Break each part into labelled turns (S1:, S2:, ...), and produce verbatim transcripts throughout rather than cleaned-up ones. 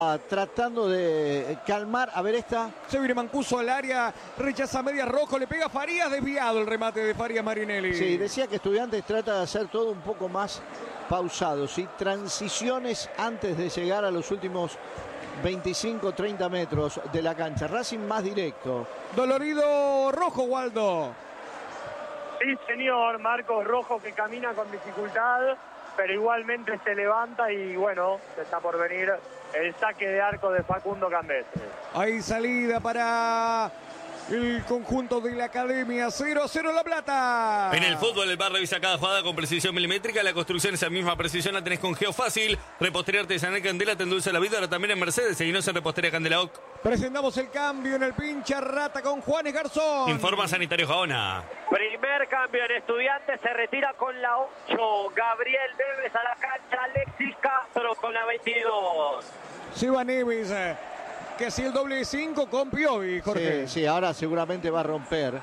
S1: tratando de calmar, a ver esta.
S2: Se viene Mancuso al área, rechaza media Rojo, le pega Farías, desviado el remate de Farías Marinelli.
S1: Sí, decía que Estudiantes trata de hacer todo un poco más pausado, ¿sí? Transiciones antes de llegar a los últimos veinticinco treinta metros de la cancha. Racing más directo.
S2: Dolorido Rojo, Waldo.
S3: Sí, señor, Marcos Rojo, que camina con dificultad, pero igualmente se levanta y bueno, está por venir el saque de arco de Facundo Cambese.
S2: Hay salida para el conjunto de la Academia. cero a cero La Plata.
S4: En el fútbol, el bar revisa cada jugada con precisión milimétrica. La construcción, esa misma precisión la tenés con Geofácil. Repostería artesanal Candela te endulza la vida. Ahora también en Mercedes. Seguinos en Repostería Candela Oc.
S2: Presentamos el cambio en el pincha rata con Juanes Garzón.
S4: Informa Sanitario Gaona.
S5: Primer cambio en Estudiantes, se retira con la ocho. Gabriel Deves a la cancha. Alexis Castro con la veintidós.
S2: Silva Neves, que hacía el doble de cinco con Piovi, Jorge.
S1: Sí, sí, ahora seguramente va a romper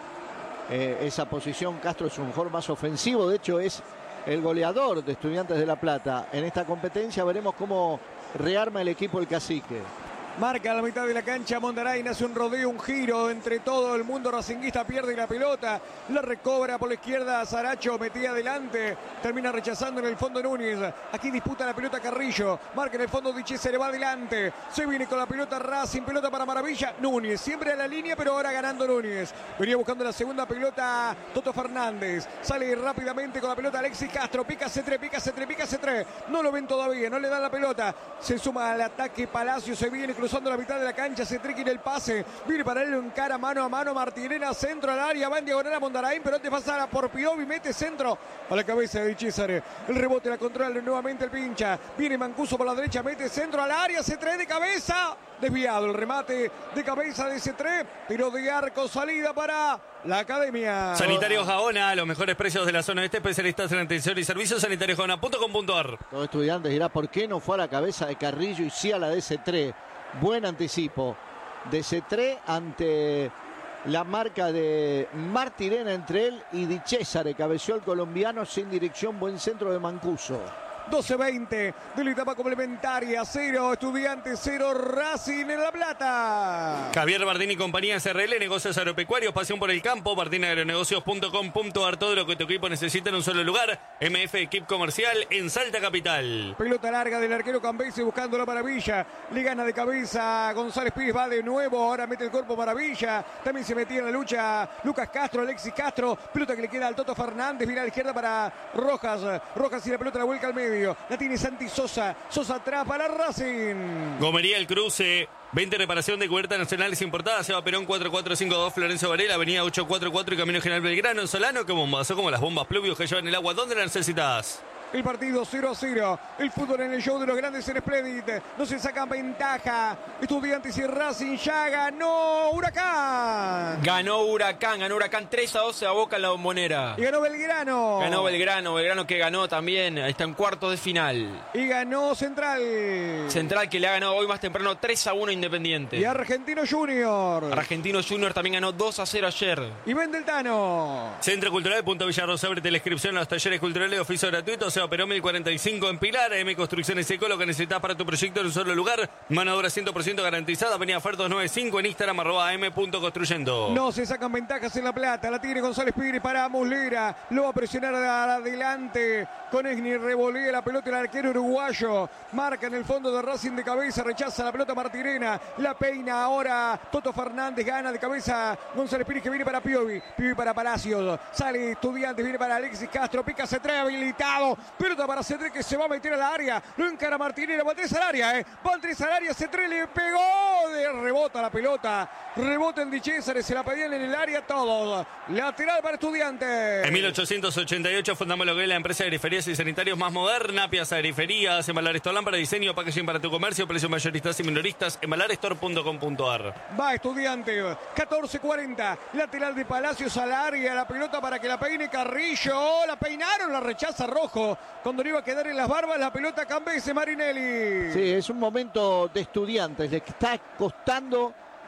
S1: eh, esa posición. Castro es un jugador más ofensivo, de hecho es el goleador de Estudiantes de La Plata. En esta competencia veremos cómo rearma el equipo el Cacique.
S2: Marca a la mitad de la cancha Mondarain, hace un rodeo, un giro entre todo el mundo racinguista, pierde la pelota, la recobra por la izquierda Saracho, metía adelante, termina rechazando en el fondo Núñez. Aquí disputa la pelota Carrillo, marca en el fondo Diche, se le va adelante, se viene con la pelota Racing, pelota para Maravilla, Núñez, siempre a la línea, pero ahora ganando Núñez. Venía buscando la segunda pelota Toto Fernández, sale rápidamente con la pelota Alexis Castro, pica C tres, pica C tres, pica C tres, no lo ven todavía, no le dan la pelota, se suma al ataque Palacio, se viene cruzando Cruzando la mitad de la cancha, se triquina el pase, viene para él en cara mano a mano, Martirena, centro al área, va en diagonal a Mondarain, pero antes pasa por Piovi, mete centro a la cabeza de César, el rebote la controla nuevamente el pincha, viene Mancuso por la derecha, mete centro al área, C tres de cabeza, desviado el remate de cabeza de C tres, tiro de arco, salida para la Academia.
S4: Sanitario Gaona, los mejores precios de la zona este, especialistas en atención y servicios, sanitario gaona punto com punto ar.
S1: Los Estudiantes dirá por qué no fue a la cabeza de Carrillo y sí a la de C tres. Buen anticipo de C tres ante la marca de Martirena entre él y Di Cesare. Cabeció el colombiano sin dirección, buen centro de Mancuso.
S2: doce veinte de la etapa complementaria, cero Estudiantes, cero Racing en La Plata.
S4: Javier Bardini y compañía S R L, negocios agropecuarios, pasión por el campo, bardini agronegocios punto com punto ar, todo lo que tu equipo necesita en un solo lugar. M F Equip Comercial en Salta Capital.
S2: Pelota larga del arquero Cambese buscando la Maravilla, le gana de cabeza González Pires, va de nuevo, ahora mete el cuerpo Maravilla, también se metía en la lucha Lucas Castro, Alexis Castro, pelota que le queda al Toto Fernández, viene a la izquierda para Rojas, Rojas y la pelota la vuelca al medio. La tiene Santi Sosa. Sosa atrás para Racing.
S4: Gomería El Cruce. veinte reparación de cubiertas nacionales importadas. Seba Perón cuatro cuatro cinco dos. Florencio Varela. Avenida ocho cuatro cuatro y Camino General Belgrano. En Solano. Que bombazo como las bombas pluvios que llevan el agua. ¿Dónde la necesitas?
S2: El partido cero a cero. El fútbol en el show de los grandes en Splendid. No se sacan ventaja. Estudiantes y Racing ya ganó Huracán.
S6: Ganó Huracán. Ganó Huracán tres a dos a Boca en la Bombonera.
S2: Y ganó Belgrano.
S6: Ganó Belgrano. Belgrano que ganó también. Está en cuartos de final.
S2: Y ganó Central.
S6: Central que le ha ganado hoy más temprano tres a uno a Independiente.
S2: Y Argentino Junior.
S6: Argentino Junior también ganó dos a cero ayer.
S2: Y Vendeltano.
S4: Centro Cultural Punto Villarrosa. Abrete la inscripción a los talleres culturales de oficio gratuito. Seba Perón mil cuarenta y cinco en Pilar. M Construcciones Eco, lo que necesitas para tu proyecto en un solo lugar. Mano de obra cien por ciento garantizada. Avenida Fer doscientos noventa y cinco en Instagram arroba m punto construyendo.
S2: No se sacan ventajas en La Plata. La tiene González Pires para Muslera. Lo va a presionar adelante. Con Esni revolea la pelota el arquero uruguayo. Marca en el fondo de Racing de cabeza. Rechaza la pelota Martirena. La peina ahora Toto Fernández. Gana de cabeza González Pires que viene para Piovi. Piovi para Palacios. Sale Estudiantes. Viene para Alexis Castro. Pica C tres habilitado. Pelota para C tres que se va a meter a la área. Lo encara Martinera. Va tres al área. Eh. Va tres al área. C tres le pegó. De rebota la pelota. Rebota en Di Cesare. Se la pedían en el área todos. Lateral para Estudiantes.
S4: En mil ochocientos ochenta y ocho fundamos lo que es la empresa de griferías y sanitarios más moderna. Piazza de Griferías. Embalar Store Lámpara. Diseño. Packaging para tu comercio. Precios mayoristas y minoristas. embalar store punto com punto ar.
S2: Va Estudiantes. catorce cuarenta. Lateral de Palacios al área. La pelota para que la peine Carrillo. La peinaron. La rechaza Rojo. Cuando le iba a quedar en las barbas la pelota Cambese Marinelli.
S1: Sí, es un momento de Estudiantes. Le está costando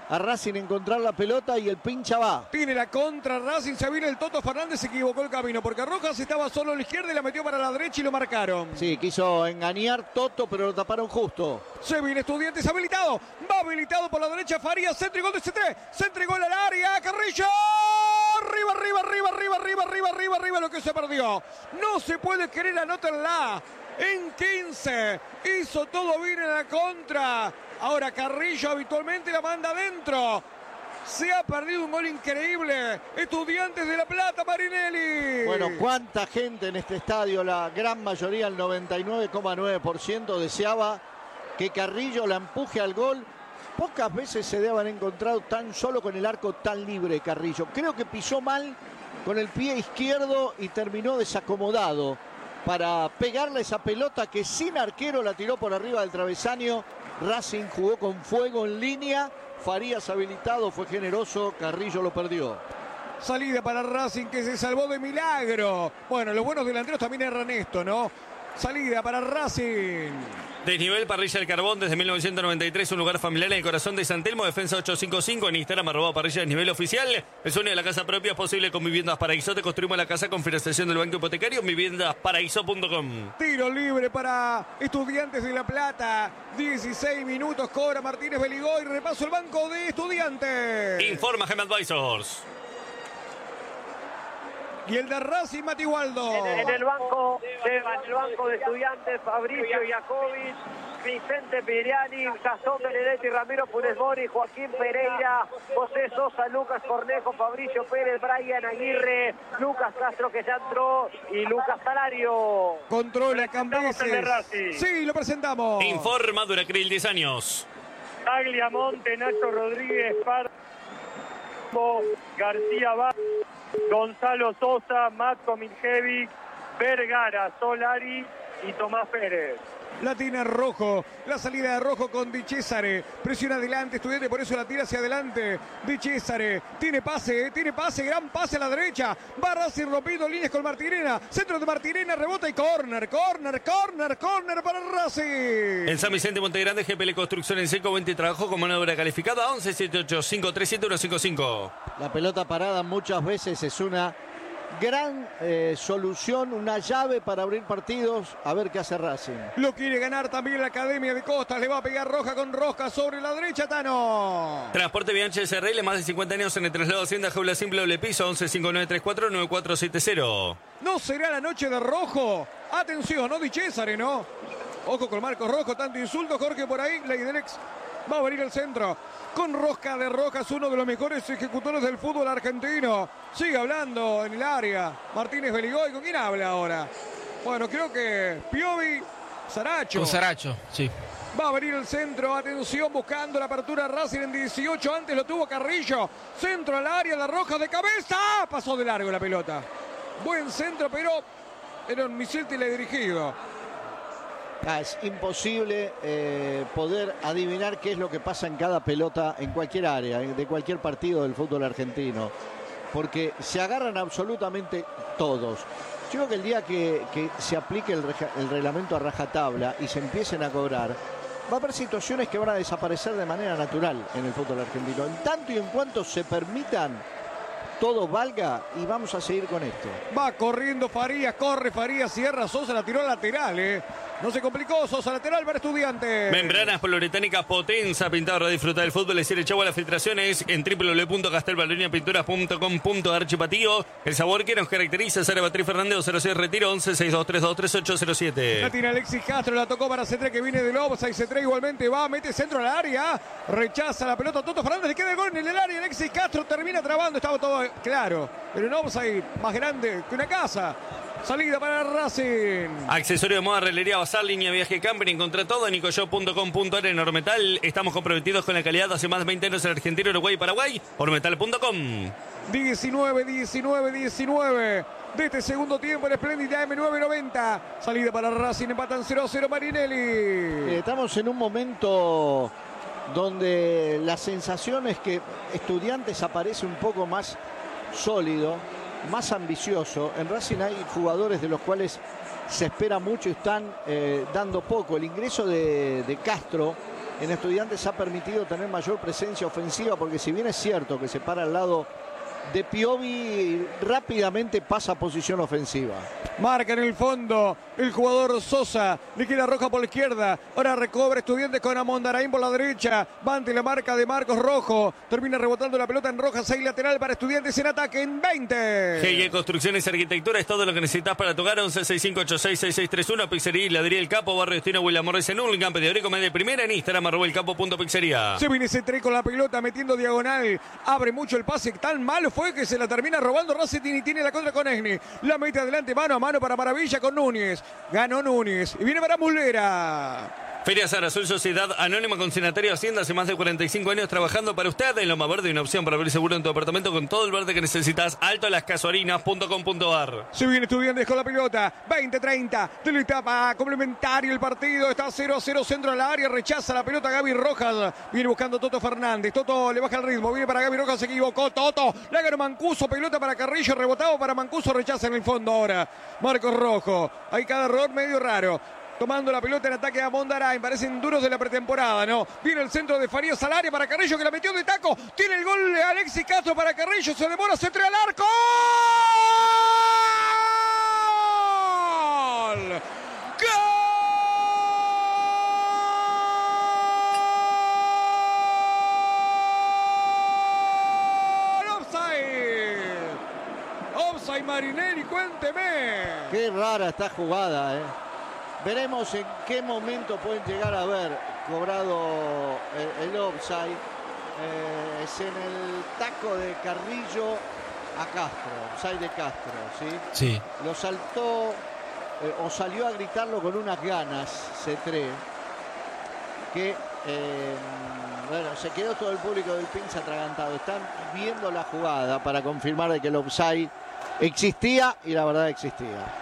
S1: a Racing encontrar la pelota y el pincha va.
S2: Tiene la contra Racing, se viene el Toto Fernández, se equivocó el camino porque Rojas estaba solo a la izquierda y la metió para la derecha y lo marcaron.
S1: Sí, quiso engañar Toto, pero lo taparon justo.
S2: Se viene Estudiantes habilitado, va habilitado por la derecha Farías, centro y gol de C tres, centro y gol al área, Carrillo. Arriba, arriba, arriba, arriba, arriba, arriba, arriba, arriba, lo que se perdió. No se puede querer, anótenla. En quince, hizo todo bien en la contra. Ahora Carrillo habitualmente la manda adentro. Se ha perdido un gol increíble. Estudiantes de La Plata, Marinelli.
S1: Bueno, cuánta gente en este estadio, la gran mayoría, el noventa y nueve coma nueve por ciento, deseaba que Carrillo la empuje al gol. Pocas veces se debe haber encontrado tan solo con el arco tan libre Carrillo. Creo que pisó mal con el pie izquierdo y terminó desacomodado para pegarle esa pelota que sin arquero la tiró por arriba del travesaño. Racing jugó con fuego en línea. Farías habilitado, fue generoso, Carrillo lo perdió.
S2: Salida para Racing que se salvó de milagro. Bueno, los buenos delanteros también erran esto, ¿no? Salida para Racing.
S4: Desnivel Parrilla del Carbón desde mil novecientos noventa y tres, un lugar familiar en el corazón de San Telmo, defensa ocho cinco cinco, en Instagram arroba Parrilla Desnivel oficial. El sueño de la casa propia es posible con Viviendas Paraíso. Te construimos la casa con financiación del banco hipotecario, viviendas paraíso punto com.
S2: Tiro libre para Estudiantes de La Plata. dieciséis minutos, cobra Martínez Beligoy. Repaso el banco de Estudiantes.
S4: Informa Gem Advisors.
S2: Y el de Racing, Mati Waldo.
S5: En, en el banco, lleva en el banco de Estudiantes Fabricio Jacobi, Vicente Piriani, Gastón Benedetti, Ramiro Funes Mori, Joaquín Pereira, José Sosa, Lucas Cornejo, Fabricio Pérez, Brian Aguirre, Lucas Castro que ya entró y Lucas Salario.
S2: Controla Cambeses. Sí, lo presentamos.
S4: Informa Duracril diez años.
S3: Tagliamonte, Nacho Rodríguez, Pardo, García Vaz, Gonzalo Sosa, Matko Miljevic, Vergara, Solari y Tomás Pérez.
S2: La tiene Rojo, la salida de Rojo con Di Cesare, presiona adelante Estudiante, por eso la tira hacia adelante. Di Cesare, tiene pase, tiene pase, gran pase a la derecha, va Racing rompiendo líneas con Martirena, centro de Martirena, rebota y córner, córner, córner, córner para Racing.
S4: En San Vicente Montegrande, G P L Construcción en Seco, veinte trabajo con mano de obra calificada, once setenta y ocho, cinco treinta y siete, ciento cincuenta y cinco.
S1: La pelota parada muchas veces es una gran eh, solución, una llave para abrir partidos. A ver qué hace Racing.
S2: Lo quiere ganar también la Academia de Costas. Le va a pegar Roja con Rosca sobre la derecha, Tano.
S4: Transporte Bianchi S R L, más de cincuenta años en el traslado Hacienda Jaula Simple doble piso, once cinco nueve tres cuatro nueve cuatro siete cero.
S2: ¿No será la noche de Rojo? Atención, no Di Cesare, ¿no? Ojo con Marcos Rojo, tanto insulto, Jorge, por ahí. Leidelex va a venir al centro. Con Rosca de Rojas, uno de los mejores ejecutores del fútbol argentino. Sigue hablando en el área. Martínez Beligoy, ¿con quién habla ahora? Bueno, creo que Piovi, Saracho.
S6: Con Saracho, sí.
S2: Va a venir el centro, atención, buscando la apertura Racing en dieciocho. Antes lo tuvo Carrillo. Centro al área, la Roja de cabeza. Pasó de largo la pelota. Buen centro, pero era un misil teledirigido.
S1: Ah, es imposible eh, poder adivinar qué es lo que pasa en cada pelota, en cualquier área, de cualquier partido del fútbol argentino, porque se agarran absolutamente todos. Yo creo que el día que, que se aplique el, el reglamento a rajatabla y se empiecen a cobrar, va a haber situaciones que van a desaparecer de manera natural en el fútbol argentino. En tanto y en cuanto se permitan, todo valga, y vamos a seguir con esto.
S2: Va corriendo Farías, corre Farías, cierra Sosa, la tiró lateral, ¿eh? No se complicó, Sosa lateral para Estudiantes.
S4: Membranas poliuretánicas Potenza, pintado para disfrutar del fútbol. Decir el chavo a las filtraciones en w w w punto castelvalorinia pinturas punto com punto ar. Chipatío. El sabor que nos caracteriza. Sara Beatriz Fernández, cero seis Retiro, once seis dos tres dos tres ocho cero siete.
S2: La tiene Alexis Castro, la tocó para C tres que viene del offside. C tres igualmente va, mete centro al área. Rechaza la pelota Toto Fernández, le queda el gol en el área. Alexis Castro termina trabando, estaba todo claro. Pero un offside más grande que una casa. Salida para Racing.
S4: Accesorio de moda, rellería, bazar, línea viaje, camper. Encontrá todo en nicoshop punto com punto ar. En Ormetal estamos comprometidos con la calidad hace más de veinte años en Argentina, Uruguay y Paraguay. Ormetal punto com.
S2: diecinueve, diecinueve, diecinueve de este segundo tiempo en Espléndida M nueve noventa. Salida para Racing, empatan cero a cero Marinelli.
S1: Eh, estamos en un momento donde la sensación es que Estudiantes aparece un poco más sólido, más ambicioso. En Racing hay jugadores de los cuales se espera mucho y están eh, dando poco. El ingreso de, de Castro en Estudiantes ha permitido tener mayor presencia ofensiva, porque si bien es cierto que se para al lado de Piovi, rápidamente pasa a posición ofensiva.
S2: Marca en el fondo el jugador Sosa, le queda roja por la izquierda, ahora recobra Estudiantes con Amondaraín por la derecha, va ante la marca de Marcos Rojo, termina rebotando la pelota en roja, seis lateral para Estudiantes en ataque en veinte.
S4: G G Construcciones y Arquitectura es todo lo que necesitas para tu hogar. Once seis cinco ocho seis seis seis tres uno. Pizzería y Heladería El Capo, Barrio Destino, William Morris en Hurlingham, Pediorico Media Primera en Instagram, arroba el capo punto pizzería.
S2: Se viene ese tre con la pelota metiendo diagonal, abre mucho el pase, tan malo fue que se la termina robando Racing y tiene la contra con Esni. La mete adelante mano a mano para Maravilla con Núñez. Ganó Núñez y viene para Mulera.
S4: Feria Sara Azul, Sociedad Anónima Consignatario Hacienda, hace más de cuarenta y cinco años trabajando para usted. En Loma Verde, una opción para abrir seguro en tu apartamento con todo el verde que necesitas. Alto las casuarinas punto com punto ar.
S2: Se viene Estudiantes con la pelota. veinte treinta de la etapa complementaria el partido. Está cero a cero, centro al área. Rechaza la pelota Gaby Rojas. Viene buscando Toto Fernández. Toto le baja el ritmo. Viene para Gaby Rojas. Se equivocó. Toto. La ganó Mancuso. Pelota para Carrillo. Rebotado para Mancuso. Rechaza en el fondo ahora Marcos Rojo. Hay cada error medio raro. Tomando la pelota en ataque a Mondarain. Parecen duros de la pretemporada, ¿no? Viene el centro de Farías al área para Carrillo, que la metió de taco. Tiene el gol de Alexis Castro para Carrillo. Se demora, se trae al arco. ¡Gol! ¡Gol! ¡Offside! ¡Offside, Marinelli! Cuénteme.
S1: Qué rara esta jugada, ¿eh? Veremos en qué momento pueden llegar a haber cobrado el, el offside. Eh, es en el taco de Carrillo a Castro, offside de Castro, ¿sí?
S6: Sí.
S1: Lo saltó eh, o salió a gritarlo con unas ganas, Cetré, que eh, bueno, se quedó todo el público del Pinza atragantado. Están viendo la jugada para confirmar de que el offside existía, y la verdad existía.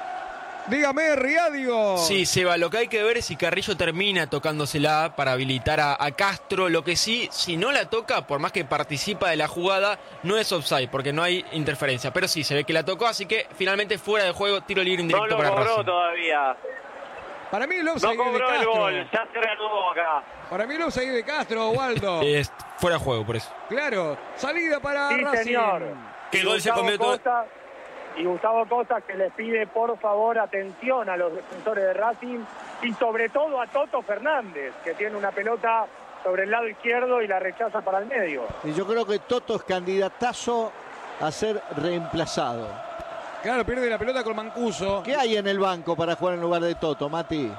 S2: Dígame, Riadio.
S6: Sí, Seba, lo que hay que ver es si Carrillo termina tocándosela para habilitar a, a Castro. Lo que sí, si no la toca, por más que participa de la jugada, no es offside, porque no hay interferencia. Pero sí, se ve que la tocó, así que finalmente fuera de juego, tiro libre indirecto
S5: no lo
S6: para
S5: cobró
S6: Racing.
S5: todavía.
S2: Para mí el offside
S5: No
S2: es de
S5: cobró el
S2: Castro.
S5: gol, ya se reanudó acá.
S2: Para mí el offside de Castro, Waldo.
S6: Es fuera de juego, por eso.
S2: Claro, salida para
S5: Sí,
S2: Racing.
S5: señor.
S4: ¿Qué
S5: Y
S4: gol se
S5: Gustavo
S4: comió todo?
S5: Costa, y Gustavo Costa, que les pide por favor atención a los defensores de Racing y sobre todo a Toto Fernández, que tiene una pelota sobre el lado izquierdo y la rechaza para el medio.
S1: Y yo creo que Toto es candidatazo a ser reemplazado.
S2: Claro, pierde la pelota con Mancuso.
S1: ¿Qué hay en el banco para jugar en lugar de Toto, Mati?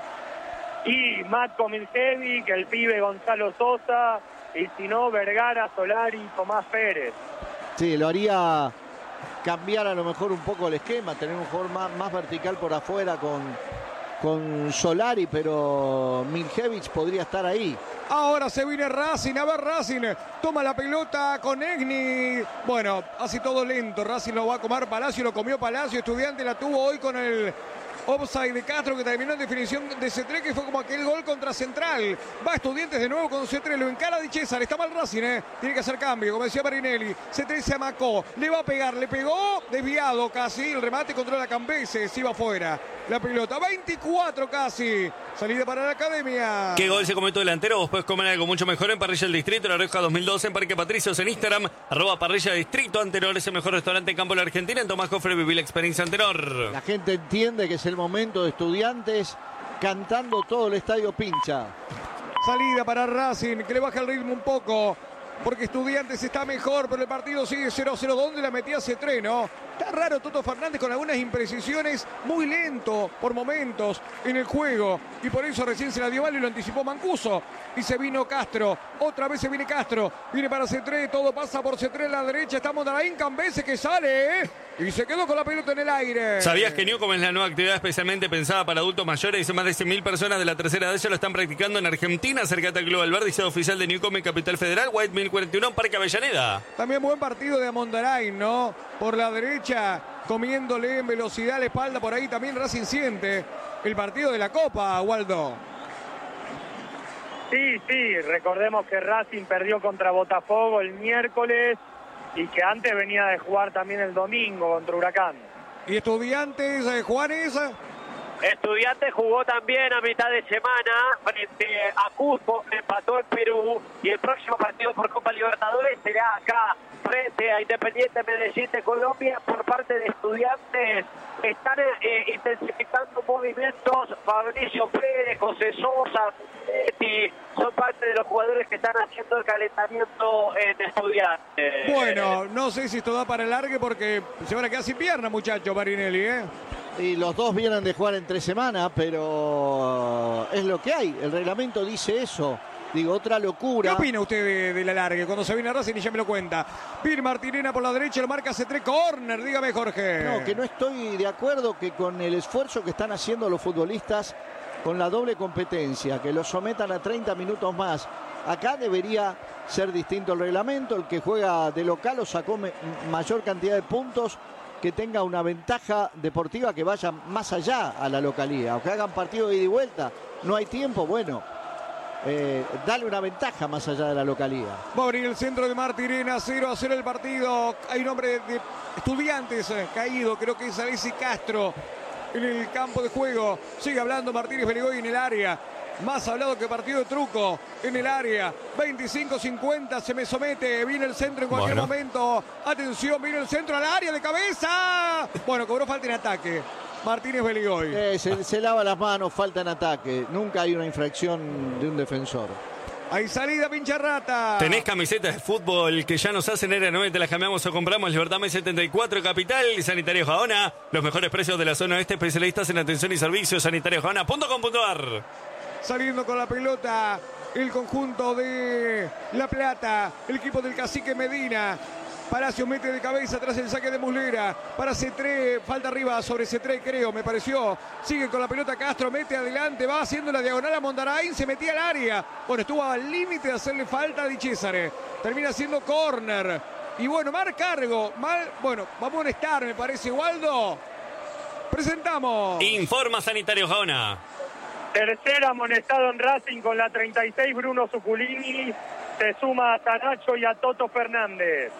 S5: Y Matko Miljevic, el pibe Gonzalo Sosa, y si no, Vergara, Solari, Tomás Pérez.
S1: Sí, lo haría cambiar a lo mejor un poco el esquema, tener un jugador más, más vertical por afuera con, con Solari, pero Miljevic podría estar ahí.
S2: Ahora se viene Racing, a ver Racing, toma la pelota con Egni. Bueno, hace todo lento, Racing lo va a comer Palacio, lo comió Palacio, Estudiante la tuvo hoy con el offside de Castro, que terminó en definición de Cetré, que fue como aquel gol contra Central. Va Estudiantes de nuevo con Cetré, lo encara Di César, está mal Racing, ¿eh? Tiene que hacer cambio, como decía Marinelli. Cetré se amacó, le va a pegar, le pegó, desviado casi, el remate controla Cambeses, iba afuera. La pelota, veinticuatro casi, salida para la Academia.
S4: ¿Qué gol se comió tu delantero? Vos podés comer algo mucho mejor en Parrilla del Distrito, La Rioja dos mil doce, en Parque Patricios, en Instagram, arroba Parrilla Distrito. Antenor es el mejor restaurante en campo de la Argentina. En Tomás Cofre viví la experiencia Antenor.
S1: La gente entiende que es el momento de Estudiantes cantando todo el estadio Pincha.
S2: Salida para Racing, que le baja el ritmo un poco, porque Estudiantes está mejor, pero el partido sigue cero a cero. ¿Dónde la metía Cetré, no? Está raro Toto Fernández con algunas imprecisiones, muy lento por momentos en el juego, y por eso recién se la dio mal y lo anticipó Mancuso. Y se vino Castro, otra vez se viene Castro, viene para Cetré, todo pasa por Cetré en la derecha, está Mondaraín, Cambeses que sale, ¿eh? Y se quedó con la pelota en el aire.
S4: ¿Sabías que Newcom es la nueva actividad especialmente pensada para adultos mayores? Y más de cien mil personas de la tercera edad ya lo están practicando en Argentina. Acércate al Club Alberdi, sede oficial de Newcom en Capital Federal, White mil cuarenta y uno, Parque Avellaneda.
S2: También buen partido de Mondaraín, ¿no? Por la derecha, comiéndole en velocidad la espalda, por ahí también Racing siente el partido de la Copa, Waldo.
S5: Sí, sí, recordemos que Racing perdió contra Botafogo el miércoles y que antes venía de jugar también el domingo contra Huracán.
S2: Y Estudiantes, eh, Juanes.
S5: Estudiantes jugó también a mitad de semana frente a Cusco, empató en Perú y el próximo partido por Copa Libertadores será acá frente a Independiente Medellín de Colombia. Por parte de Estudiantes están eh, intensificando movimientos. Fabricio Pérez, José Sosa, Betty, son parte de los jugadores que están haciendo el calentamiento en Estudiantes.
S2: Bueno, no sé si esto da para el largue porque se van a quedar sin pierna, muchachos, Marinelli, ¿eh?
S1: Y los dos vienen de jugar entre semana, pero es lo que hay. El reglamento dice eso. Digo, otra locura.
S2: ¿Qué opina usted de, de la largue? Cuando se viene a Racing y ya me lo cuenta. Vir Martinena por la derecha, lo marca C tres, córner. Dígame, Jorge.
S1: No, que no estoy de acuerdo que con el esfuerzo que están haciendo los futbolistas con la doble competencia, que los sometan a treinta minutos más. Acá debería ser distinto el reglamento. El que juega de local o sacó me, mayor cantidad de puntos, que tenga una ventaja deportiva que vaya más allá a la localía, o que hagan partido de ida y vuelta. No hay tiempo, bueno, eh, dale una ventaja más allá de la localía.
S2: Va a abrir el centro de Martirena, cero a cero el partido. Hay un hombre de Estudiantes eh, caído, creo que es Alessi Castro en el campo de juego. Sigue hablando Martínez Beligoy en el área. Más hablado que partido de truco en el área. veinticinco cincuenta, se me somete. Viene el centro en cualquier
S4: bueno.
S2: momento. Atención, viene el centro al área de cabeza. Bueno, cobró falta en ataque Martínez Beligoy.
S1: Eh, se, se lava las manos, falta en ataque. Nunca hay una infracción de un defensor.
S2: Hay salida, Pincharrata.
S4: ¿Tenés camisetas de fútbol que ya nos hacen R nueve? Te las cambiamos o compramos. Libertad May setenta y cuatro, Capital y Sanitario Gaona. Los mejores precios de la zona oeste, especialistas en atención y servicios. Sanitario Gaona punto com punto ar.
S2: Saliendo con la pelota el conjunto de La Plata, el equipo del Cacique Medina. Palacio mete de cabeza tras el saque de Muslera. Para C tres, falta arriba sobre C tres, creo, me pareció. Sigue con la pelota Castro, mete adelante, va haciendo la diagonal a Mondarain, se metía al área. Bueno, estuvo al límite de hacerle falta a Di Cesare. Termina siendo córner. Y bueno, mar cargo, mal, bueno, va a amonestar, me parece, Waldo. Presentamos.
S4: Informa Sanitario Gaona.
S3: Tercer amonestado en Racing con la treinta y seis, Bruno Zuculini. Se suma a Tanacho y a Toto Fernández.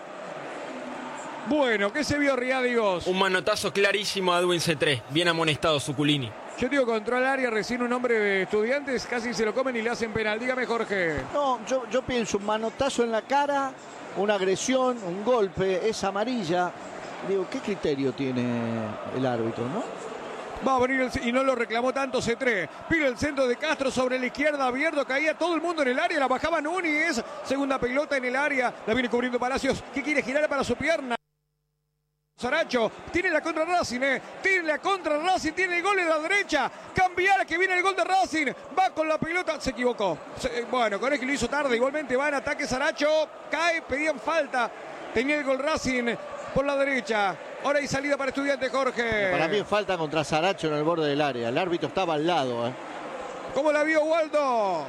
S2: Bueno, ¿qué se vio, Riadigos?
S6: Un manotazo clarísimo a Edwin C tres. Bien amonestado Zuculini.
S2: Yo digo, control el área, recién un hombre de Estudiantes, casi se lo comen y le hacen penal. Dígame, Jorge.
S1: No, yo, yo pienso un manotazo en la cara, una agresión, un golpe, es amarilla. Digo, ¿qué criterio tiene el árbitro, no?
S2: Va a venir el, y no lo reclamó tanto C tres. Pide el centro de Castro sobre la izquierda, abierto, caía todo el mundo en el área, la bajaba Núñez. Segunda pelota en el área, la viene cubriendo Palacios, que quiere girar para su pierna. Saracho, tiene la contra Racing, eh. tiene la contra Racing, tiene el gol en la derecha. Cambiar, que viene el gol de Racing. Va con la pelota, se equivocó. Se, bueno, con el que lo hizo tarde, igualmente va en ataque Saracho. Cae, pedían falta. Tenía el gol Racing por la derecha. Ahora hay salida para Estudiantes, Jorge.
S1: Para mí falta contra Saracho en el borde del área. El árbitro estaba al lado. ¿eh?
S2: ¿Cómo la vio, Waldo?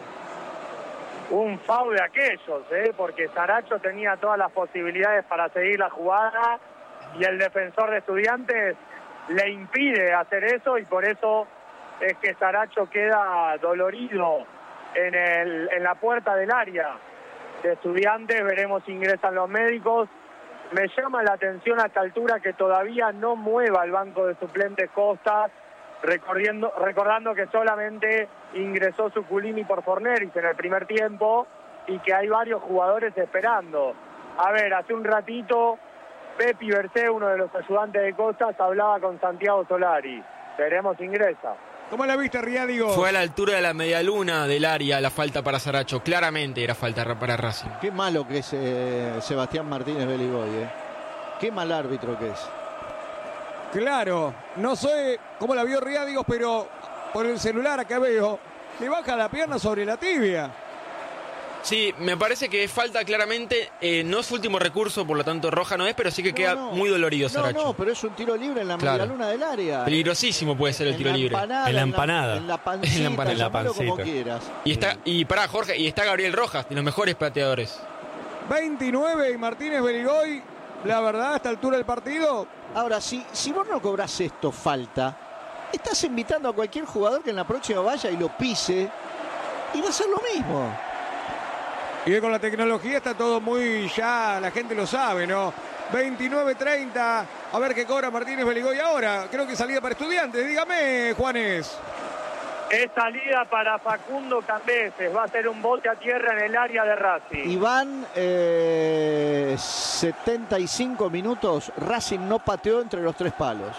S3: Un foul de aquellos, ¿eh? porque Saracho tenía todas las posibilidades para seguir la jugada y el defensor de Estudiantes le impide hacer eso y por eso es que Saracho queda dolorido en, el, en la puerta del área de Estudiantes. Veremos si ingresan los médicos. Me llama la atención a esta altura que todavía no mueva el banco de suplentes Costas, recordando, recordando que solamente ingresó Zuculini por Forneris en el primer tiempo y que hay varios jugadores esperando. A ver, hace un ratito Pepi Bercé, uno de los ayudantes de Costas, hablaba con Santiago Solari. Veremos si ingresa.
S2: ¿Cómo la viste, Riadigo?
S6: Fue a la altura de la medialuna del área la falta para Saracho. Claramente era falta para Racing.
S1: Qué malo que es eh, Sebastián Martínez Beligoy. Eh. Qué mal árbitro que es.
S2: Claro, no sé cómo la vio Riadigo, pero por el celular acá veo, le baja la pierna sobre la tibia.
S6: Sí, me parece que falta claramente, eh, no es su último recurso, por lo tanto roja no es, pero sí que
S1: no,
S6: queda
S1: no.
S6: muy dolorido
S1: No,
S6: Saracho.
S1: no, pero es un tiro libre en la
S6: Claro.
S1: medialuna del área.
S6: Peligrosísimo puede ser el
S1: En
S6: tiro
S1: la
S6: libre.
S1: empanada,
S4: En la empanada.
S1: En la, en la pancita,
S6: En la empanada.
S1: llamalo como
S4: pancita.
S1: quieras.
S6: Y está, y pará, Jorge, y está Gabriel Rojas, de los mejores pateadores.
S2: veintinueve y Martínez Beligoy, la verdad, a esta altura del partido.
S1: Ahora, si, si vos no cobrás esto, falta, estás invitando a cualquier jugador que en la próxima vaya y lo pise y va a ser lo mismo.
S2: Y con la tecnología está todo muy, ya la gente lo sabe, ¿no? veintinueve treinta. A ver qué cobra Martínez Beligoy ahora. Creo que salida para Estudiantes. Dígame, Juanes.
S3: Es salida para Facundo Cambeses. Va a ser un bote a tierra en el área de Racing.
S1: Iván, eh, setenta y cinco minutos. Racing no pateó entre los tres palos.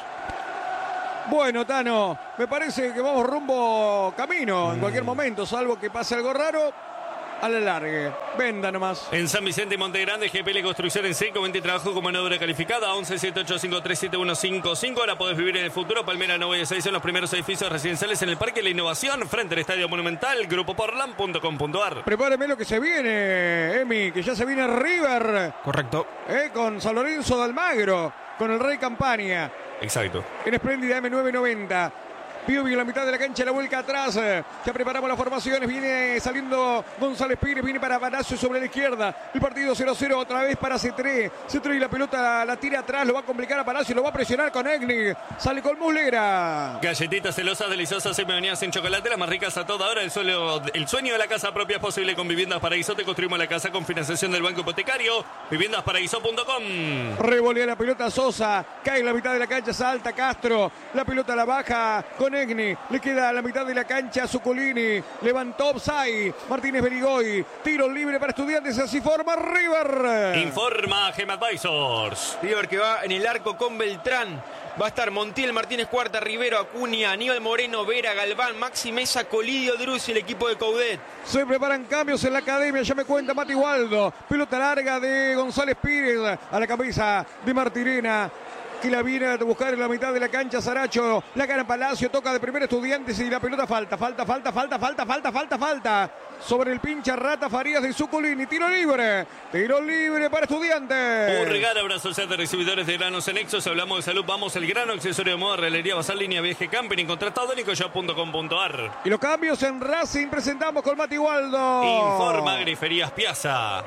S2: Bueno, Tano, me parece que vamos rumbo camino en cualquier momento, salvo que pase algo raro. A la largue. Venda nomás.
S4: En San Vicente y Montegrande, G P L Construcción en seco, venta y trabajo con mano de obra calificada. once siete ocho cinco tres siete uno cinco cinco. Ahora podés vivir en el futuro. Palmera Nueva seis en los primeros edificios residenciales en el Parque de la Innovación, frente al Estadio Monumental. Grupo Portland punto com punto ar.
S2: Prepáreme lo que se viene, Emi, que ya se viene River.
S6: Correcto.
S2: Eh, con San Lorenzo de Almagro, con el Rey Campaña.
S4: Exacto.
S2: En Espléndida M nueve noventa. Piovi en la mitad de la cancha, la vuelca atrás. Ya preparamos las formaciones. Viene saliendo González Pires. Viene para Palacio sobre la izquierda. El partido cero cero otra vez para C tres. C tres y la pelota la, la tira atrás. Lo va a complicar a Palacio. Lo va a presionar con Egni. Sale con Muslera.
S4: Galletitas celosas, deliciosas y memonias en chocolate. Las más ricas a toda hora. El sueño, el sueño de la casa propia es posible con Viviendas Paraíso. Te construimos la casa con financiación del Banco Hipotecario. viviendas paraíso punto com.
S2: Revolea la pelota Sosa. Cae en la mitad de la cancha. Salta Castro. La pelota la baja con Egni. Le queda a la mitad de la cancha Zuculini. Levantó offside. Martínez Beligoy. Tiro libre para Estudiantes. Así forma River.
S4: Informa Gem Advisors.
S6: River que va en el arco con Beltrán. Va a estar Montiel, Martínez Cuarta, Rivero, Acuña, Aníbal Moreno, Vera, Galván, Maxi Mesa, Colidio, Druz y el equipo de Coudet.
S2: Se preparan cambios en la academia, ya me cuenta Mati Waldo. Pelota larga de González Pires a la cabeza de Martirena, que la viene a buscar en la mitad de la cancha Saracho. La gana Palacio, toca de primer Estudiantes y la pelota falta, falta, falta, falta, falta, falta, falta, falta. Sobre el pincha Rata Farías de Zuculini. Tiro libre. Tiro libre para Estudiantes.
S4: Urgar, abrazo de recibidores de granos en Exos. Hablamos de salud, vamos el grano, accesorio de moda, rellería basal, línea viaje camping, contratado nicoya punto com punto ar.
S2: Y los cambios en Racing presentamos con Mati Waldo.
S4: Informa Griferías Piazza.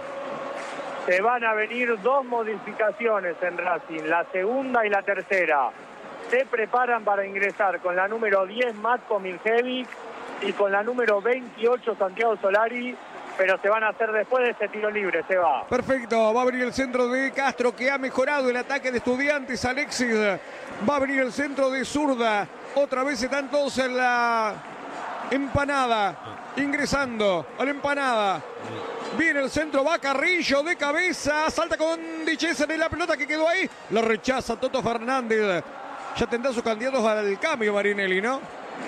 S3: Se van a venir dos modificaciones en Racing, la segunda y la tercera. Se preparan para ingresar con la número diez Matko Miljevic y con la número veintiocho Santiago Solari, pero se van a hacer después de ese tiro libre, se va.
S2: Perfecto, va a venir el centro de Castro, que ha mejorado el ataque de Estudiantes. Alexis, va a venir el centro de Zurda. Otra vez están todos en la empanada, ingresando a la empanada. Viene el centro, va Carrillo de cabeza, salta con Dichesa en la pelota que quedó ahí. La rechaza Toto Fernández. Ya tendrá sus candidatos al cambio, Marinelli, ¿no?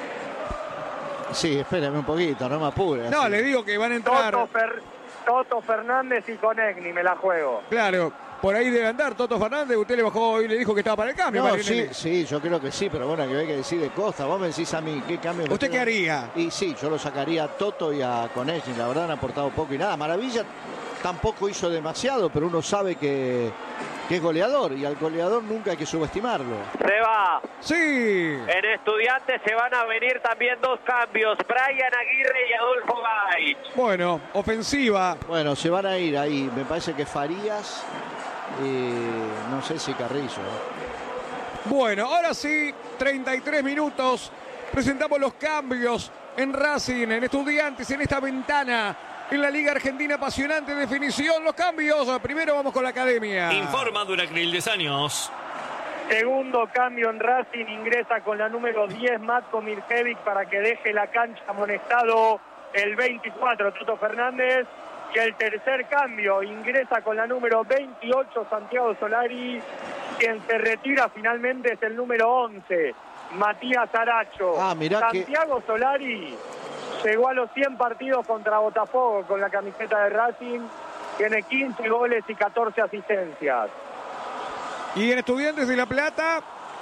S1: Sí, espérame un poquito, no me apures.
S2: No, le digo que van a entrar.
S3: Toto, Fer, Toto Fernández y Conegni, me la juego.
S2: Claro, por ahí debe andar Toto Fernández. Usted le bajó y le dijo que estaba para el cambio,
S1: No,
S2: Marinelli.
S1: sí, sí, yo creo que sí, pero bueno, que hay que decir de Costa. Vos me decís a mí, ¿qué cambio? me
S2: ¿Usted qué
S1: queda?
S2: haría?
S1: Y sí, yo lo sacaría a Toto y a Conegni. La verdad han aportado poco y nada. Maravilla tampoco hizo demasiado, pero uno sabe que, que es goleador y al goleador nunca hay que subestimarlo.
S5: Se va.
S2: Sí.
S5: En Estudiantes se van a venir también dos cambios. Brian Aguirre y Adolfo Gaich.
S2: Bueno, ofensiva.
S1: Bueno, se van a ir ahí. Me parece que Farías y no sé si Carrillo.
S2: Bueno, ahora sí, treinta y tres minutos. Presentamos los cambios en Racing, en Estudiantes, en esta ventana. En la Liga Argentina, apasionante definición. Los cambios. Primero vamos con la academia.
S4: Informa Duracril diez años.
S3: Segundo cambio en Racing, ingresa con la número diez Matko Miljevic para que deje la cancha amonestado el veinticuatro Toto Fernández. Y el tercer cambio, ingresa con la número veintiocho Santiago Solari. Quien se retira finalmente es el número once Matías Aracho.
S1: Ah, mirá
S3: Santiago
S1: que...
S3: Solari llegó a los cien partidos contra Botafogo con la camiseta de Racing. Tiene quince goles y catorce asistencias.
S2: Y en Estudiantes de La Plata.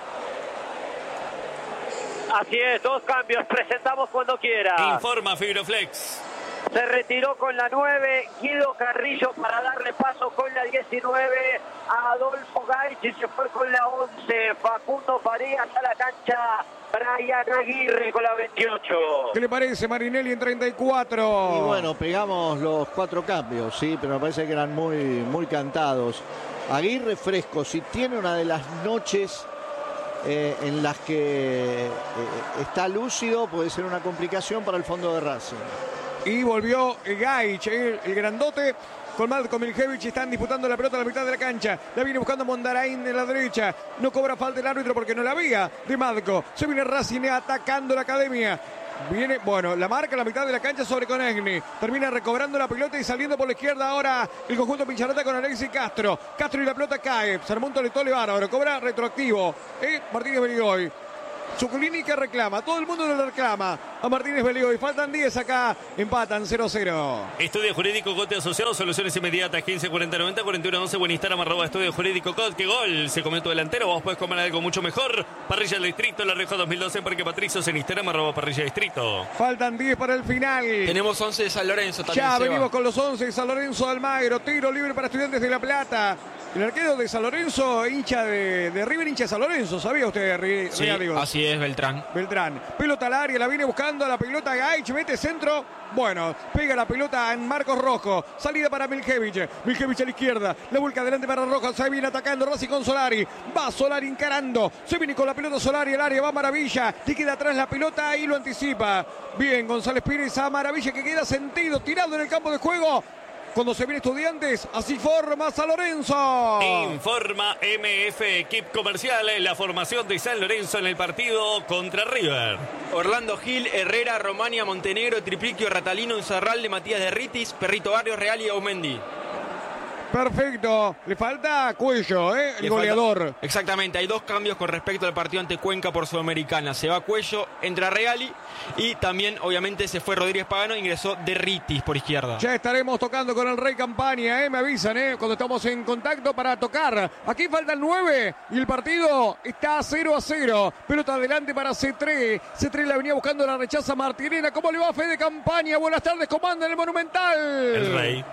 S5: Así es, dos cambios. Presentamos cuando quiera.
S4: Informa Fibroflex.
S5: Se retiró con la nueve Guido Carrillo para darle paso con la diecinueve a Adolfo Gaich y se fue con la once Facundo Farías a la cancha. Brian Aguirre con la veintiocho.
S2: ¿Qué le parece, Marinelli, en treinta y cuatro?
S1: Y bueno, pegamos los cuatro cambios, sí, pero me parece que eran muy, muy cantados. Aguirre fresco, si tiene una de las noches eh, en las que eh, está lúcido, puede ser una complicación para el fondo de Racing.
S2: Y volvió Gaich, el, el grandote. Con Matko Miljevic están disputando la pelota a la mitad de la cancha. La viene buscando Mondarain en la derecha. No cobra falta el árbitro porque no la había de Matko. Se viene Racing atacando la academia. Viene, bueno, la marca a la mitad de la cancha sobre Konechny. Termina recobrando la pelota y saliendo por la izquierda ahora el conjunto Pincharreta con Alexis Castro. Castro y la pelota cae. Se armó un toletole bárbaro. Cobra retroactivo. Eh, Martínez Beligoy. Zuculini que reclama, todo el mundo le reclama a Martínez Beligoy. Faltan diez acá, empatan cero cero.
S4: Estudio Jurídico Cote Asociado, soluciones inmediatas, quince cuarenta noventa cuarenta y uno once, buen Instagram, arroba Estudio Jurídico Cote. ¡Qué gol! Se comió tu delantero, vos podés comer algo mucho mejor. Parrilla del Distrito, La Rioja dos mil doce, Parque Patricios, en Instagram, arroba Parrilla Distrito.
S2: Faltan diez para el final.
S6: Tenemos once de San Lorenzo también.
S2: Ya
S6: Seba.
S2: venimos con los once de San Lorenzo de Almagro, tiro libre para Estudiantes de La Plata. El arquero de San Lorenzo, hincha de, de River, hincha de San Lorenzo, ¿sabía usted, Ri,
S6: Sí,
S2: Ricardo?
S6: así es, Beltrán.
S2: Beltrán, pelota al área, la viene buscando, la pelota Gaich, mete centro, bueno, pega la pelota en Marcos Rojo, salida para Miljevic, Miljevic a la izquierda, la vuelca adelante para Rojo, se viene atacando Racing con Solari, va Solari encarando, se viene con la pelota Solari, el área va Maravilla, le queda atrás la pelota y lo anticipa, bien González Pires a Maravilla que queda sentido, tirado en el campo de juego. Cuando se viene Estudiantes, así forma San Lorenzo.
S4: Informa M F Equip Comercial, la formación de San Lorenzo en el partido contra River.
S6: Orlando Gil, Herrera, Romania, Montenegro, Tripliquio, Ratalino, Unzarralde, Matías de Ritis, Perrito Barrios, Real y Aumendi.
S2: Perfecto. Le falta Cuello, ¿eh? El
S6: Le
S2: goleador.
S6: falta- Exactamente, hay dos cambios con respecto al partido ante Cuenca por Sudamericana. Se va Cuello, entra Reali y también, obviamente, se fue Rodríguez Pagano, ingresó de Ritis por izquierda.
S2: Ya estaremos tocando con el Rey Campaña, ¿eh? Me avisan, ¿eh? Cuando estamos en contacto para tocar. Aquí faltan nueve y el partido está cero a cero. Pelota adelante para C tres. C tres la venía buscando, la rechaza Martirena. ¿Cómo le va Fede Campaña? Buenas tardes, comanda en el Monumental.
S4: El Rey.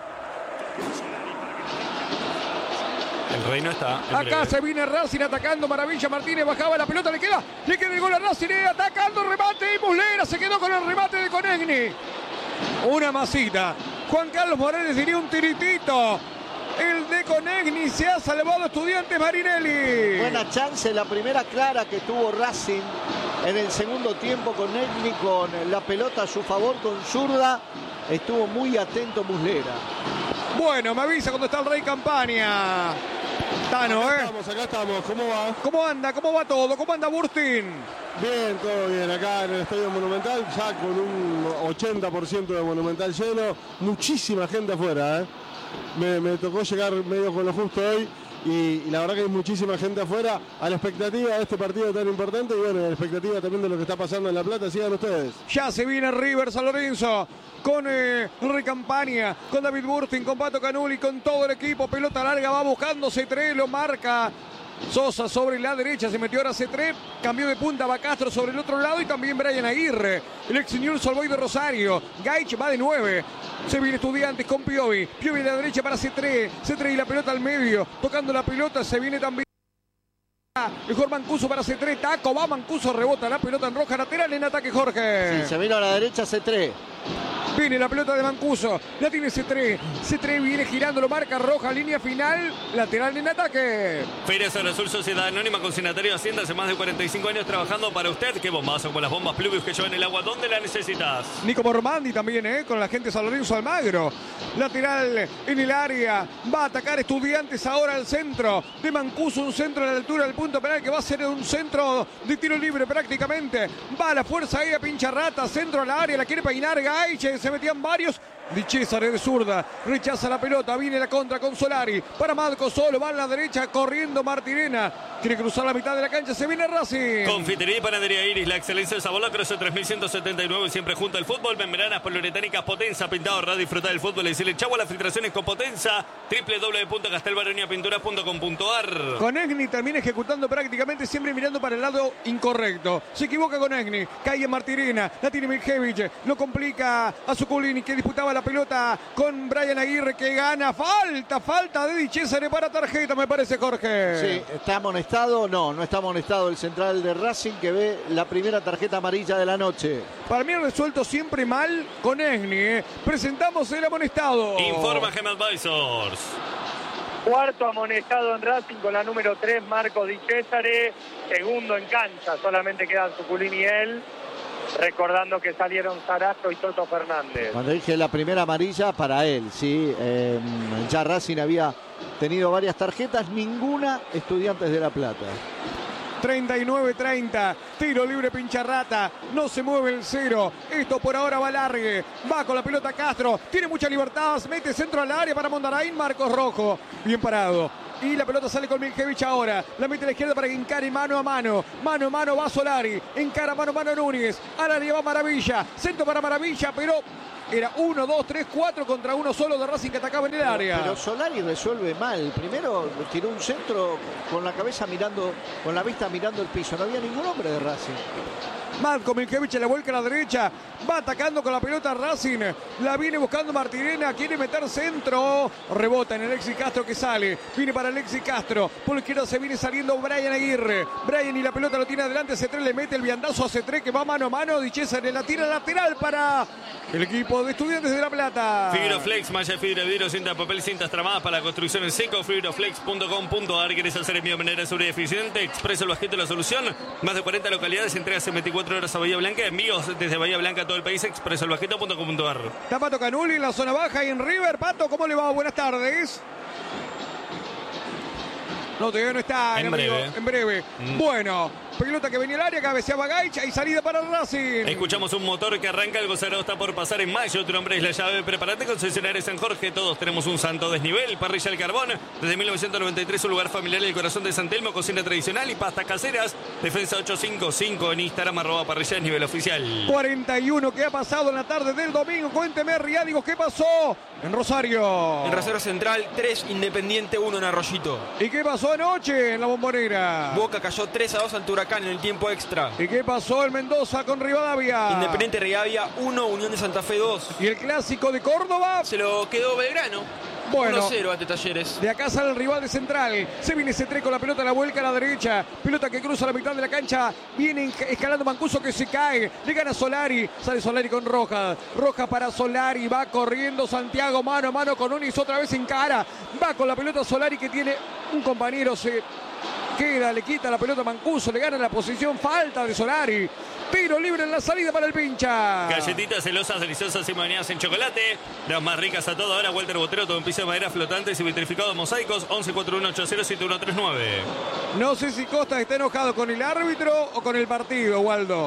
S4: El Rey no está. en
S2: Acá
S4: breve.
S2: se viene Racing atacando, Maravilla, Martínez bajaba la pelota, le queda, le queda el gol a Racing, eh, atacando, remate, y Muslera se quedó con el remate de Konechny. Una masita. Juan Carlos Morales diría un tiritito. El de Konechny se ha salvado Estudiantes Marinelli.
S1: Buena chance, la primera clara que tuvo Racing en el segundo tiempo con Konechny con la pelota a su favor con zurda. Estuvo muy atento Muslera.
S2: Bueno, me avisa cuando está el Rey Campaña. Tano,
S7: Acá
S2: ¿eh?
S7: estamos, acá estamos. ¿Cómo va?
S2: ¿Cómo anda? ¿Cómo va todo? ¿Cómo anda Burstin?
S7: Bien, todo bien. Acá en el Estadio Monumental, ya con un ochenta por ciento de Monumental lleno. Muchísima gente afuera, ¿eh? Me, me tocó llegar medio con lo justo hoy. Y, y la verdad que hay muchísima gente afuera a la expectativa de este partido tan importante y bueno, a la expectativa también de lo que está pasando en La Plata. Sigan ustedes.
S2: Ya se viene River San Lorenzo con eh, Rey Campaña, con David Burstin, con Pato Canuli, con todo el equipo. Pelota larga, va buscando C tres, lo marca Sosa sobre la derecha, se metió ahora C tres, cambió de punta, va Castro sobre el otro lado y también Brian Aguirre, el ex Newell's Old Boys de Rosario. Gaich va de nueve, se viene Estudiantes con Piovi, Piovi de la derecha para C tres, C tres y la pelota al medio, tocando la pelota, se viene también mejor Mancuso para C tres, taco, va Mancuso, rebota la pelota en roja, lateral en ataque Jorge.
S1: Sí, se vino a la derecha C tres.
S2: Viene la pelota de Mancuso, la tiene C tres, C tres viene girando, lo marca roja, línea final, lateral en ataque.
S4: Feria San Azul, Sociedad Anónima, consignatario de Hacienda, hace más de cuarenta y cinco años trabajando para usted. Qué bombazo, como las bombas Pluvius que llevan el agua donde la necesitas.
S2: Nico Mormandi también, ¿eh? Con la gente de San Lorenzo Almagro. Lateral en el área, va a atacar Estudiantes ahora al centro de Mancuso, un centro a la altura del punto penal que va a ser un centro de tiro libre prácticamente. Va a la fuerza aérea, pincha rata, centro a la área, la quiere peinar Gaich, se metían varios. Di César de zurda, rechaza la pelota, viene la contra con Solari, para Marco solo, va a la derecha corriendo Martirena, quiere cruzar la mitad de la cancha, se viene Racing.
S4: Confitería y Panadería Iris, la excelencia del sabor, la Cruz tres mil ciento setenta y nueve, siempre junto al fútbol, membranas poliuretánicas Potenza, pintado, radio, disfrutar del fútbol y decirle chau a las filtraciones con Potenza, doble u doble u doble u punto castelbaronia pinturas punto com punto a r.
S2: Konechny también ejecutando prácticamente siempre mirando para el lado incorrecto. Se equivoca Konechny, cae en Martirena, la tiene Miljevic, lo complica a Zuculini que disputaba la pelota con Brian Aguirre que gana. Falta, falta de Di César para tarjeta, me parece, Jorge.
S1: Sí, ¿está amonestado? No, no está amonestado el central de Racing que ve la primera tarjeta amarilla de la noche.
S2: Para mí resuelto siempre mal Konechny, ¿eh? Presentamos el amonestado.
S4: Informa Gem Advisors.
S3: Cuarto amonestado en Racing con la número tres, Marcos Di Césare. Segundo en cancha, solamente quedan Zuculini y él. recordando que salieron Saracho y Toto Fernández.
S1: Cuando dije la primera amarilla, para él, sí. Eh, ya Racing había tenido varias tarjetas, ninguna Estudiantes de La Plata.
S2: treinta y nueve treinta, tiro libre Pincharrata, no se mueve el cero, esto por ahora va largue, va con la pelota Castro, tiene mucha libertad, mete centro al área para Mondaraín, Marcos Rojo, bien parado. Y la pelota sale con Miljevich ahora. La mete a la izquierda para que encare mano a mano. Mano a mano va Solari. Encara mano a mano Núñez. Al área va Maravilla. Centro para Maravilla, pero era uno, dos, tres, cuatro contra uno solo de Racing que atacaba en el área.
S1: Pero, pero Solari resuelve mal. Primero tiró un centro con la cabeza mirando, con la vista mirando el piso. No había ningún hombre de Racing.
S2: Marco Miljevich la vuelca a la derecha, va atacando con la pelota Racing, la viene buscando Martirena, quiere meter centro, rebota en Alexis Castro que sale, viene para Alexis Castro, por la izquierda se viene saliendo Brian Aguirre, Brian y la pelota lo tiene adelante, C tres le mete el viandazo a C tres que va mano a mano, Dichesa en la tira lateral para el equipo de Estudiantes de La Plata.
S4: Fibroflex, malla de fibra, vidrio, cinta, papel, cintas tramadas para la construcción en seco, fibroflex punto com punto a r. ¿Quieres hacer envío de manera segura y eficiente? Expreso el Bajito la solución, más de cuarenta localidades, entregas en veinticuatro horas a Bahía Blanca, envíos desde Bahía Blanca a todo el país, expreso el bajito punto com punto a r.
S2: Está Pato Canuli en la zona baja y en River. Pato, ¿cómo le va? Buenas tardes. No, todavía no está,
S4: en
S2: amigo,
S4: breve.
S2: En breve. Mm. Bueno, pelota que venía al área, cabeceaba Gaich y salida para Racing.
S4: Escuchamos un motor que arranca, algo cerrado está por pasar en mayo. Tu nombre es la llave. Prepárate, concesionario San Jorge. Todos tenemos un santo desnivel. Parrilla El Carbón. Desde mil novecientos noventa y tres, un lugar familiar en el corazón de San Telmo. Cocina tradicional y pastas caseras. Defensa ocho cinco cinco en Instagram, arroba parrilla desnivel oficial.
S2: cuarenta y uno que ha pasado en la tarde del domingo. Cuénteme, Riádigos, ¿qué pasó en Rosario?
S6: En Rosario Central, tres Independiente, uno en Arroyito.
S2: ¿Y qué pasó anoche en la Bombonera?
S6: Boca cayó tres a dos ante Huracán en el tiempo extra.
S2: ¿Y qué pasó en Mendoza con Rivadavia?
S6: Independiente Rivadavia uno, Unión de Santa Fe dos.
S2: ¿Y el clásico de Córdoba?
S6: Se lo quedó Belgrano.
S2: Bueno,
S6: uno cero ante Talleres.
S2: De acá sale el rival de Central. Se viene C tres con la pelota a la vuelca a la derecha. Pelota que cruza la mitad de la cancha. Viene escalando Mancuso que se cae. Le gana Solari. Sale Solari con Rojas. Rojas para Solari. Va corriendo Santiago mano a mano con Núñez. Otra vez en cara. Va con la pelota Solari que tiene un compañero. Se queda, le quita la pelota a Mancuso. Le gana la posición. Falta de Solari. Tiro libre en la salida para el Pincha.
S4: Galletitas celosas, deliciosas y bañadas en chocolate. Las más ricas a toda hora. Walter Botero, todo en piso de madera, flotantes y vitrificados mosaicos. once cuarenta y uno ochenta siete uno tres nueve.
S2: No sé si Costa está enojado con el árbitro o con el partido, Waldo.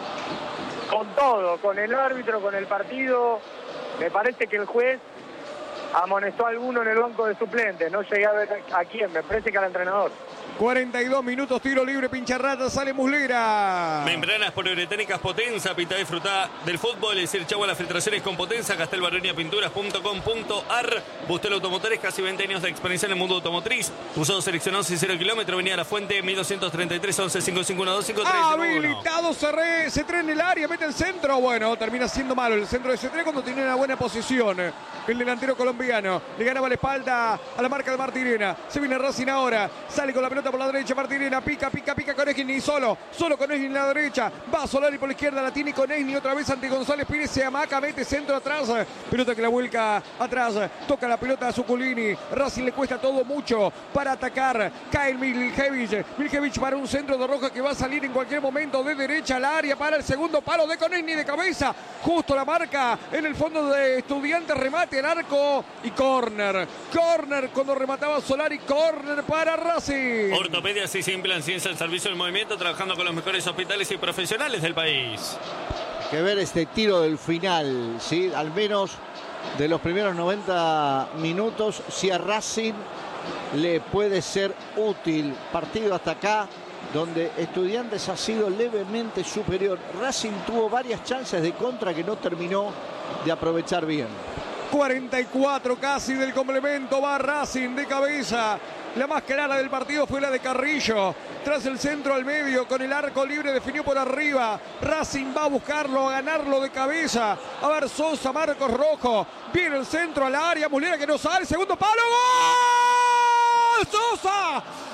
S3: Con todo, con el árbitro, con el partido. Me parece que el juez amonestó a alguno en el banco de suplentes. No llegué a ver a quién, me parece que al entrenador.
S2: cuarenta y dos minutos, tiro libre, Pincharrata, sale Muslera.
S4: Membranas poliuretánicas Potenza, pinta y disfruta del fútbol, es decir, chau a las filtraciones con Potenza, castelbaronia pinturas punto com punto a r. Bustel Automotores, casi veinte años de experiencia en el mundo automotriz. Usados seleccionados y cero kilómetros, venía a la fuente mil doscientos treinta y tres, once cincuenta y cinco uno dos cinco tres.
S2: Habilitado C tres en el área, mete el centro. Bueno, termina siendo malo el centro de C tres cuando tiene una buena posición. El delantero colombiano le ganaba la espalda a la marca de Martirena. Se viene Racing ahora, sale con la pelota por la derecha, Martirena, pica, pica, pica con Esni, solo, solo con Esni en la derecha, va Solari por la izquierda, la tiene con Esni, otra vez ante González Pires, se amaca, mete centro atrás, pelota que la vuelca atrás, toca la pelota a Zuculini, Racing le cuesta todo mucho para atacar, cae Miljevich, Miljevich para un centro de Roja que va a salir en cualquier momento de derecha al área para el segundo palo de Conegni de cabeza, justo la marca en el fondo de Estudiantes, remate al arco y córner, córner cuando remataba Solari, córner para Racing.
S4: Ortopedias y Simplan, ciencia al servicio del movimiento, trabajando con los mejores hospitales y profesionales del país.
S1: Que ver este tiro del final, ¿sí? Al menos de los primeros noventa minutos, si a Racing le puede ser útil. Partido hasta acá, donde Estudiantes ha sido levemente superior. Racing tuvo varias chances de contra que no terminó de aprovechar bien.
S2: cuarenta y cuatro casi del complemento, va Racing de cabeza. La más clara del partido fue la de Carrillo. Tras el centro al medio, con el arco libre, definió por arriba. Racing va a buscarlo, a ganarlo de cabeza. A ver, Sosa, Marcos Rojo. Viene el centro al área, Muslera que no sale. Segundo palo, ¡gol! ¡Sosa!